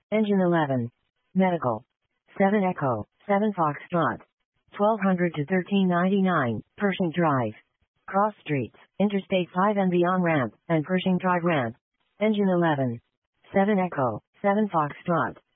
Engine 11. Medical. 7 Echo, 7 Foxtrot. 1200 to 1399, Pershing Drive. Cross Streets, Interstate 5 and beyond ramp, and Pershing Drive ramp. Engine 11. 7 Echo, 7 Foxtrot.